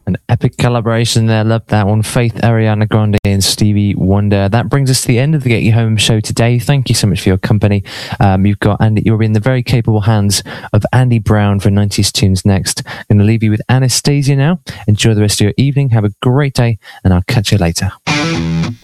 An epic collaboration there. Love that one. Faith, Ariana Grande, and Stevie Wonder. That brings us to the end of the Get You Home show today. Thank you so much for your company. You've got Andy. You're in the very capable hands of Andy Brown for 90s Tunes next. I'm going to leave you with Anastasia now. Enjoy the rest of your evening. Have a great day, and I'll catch you later.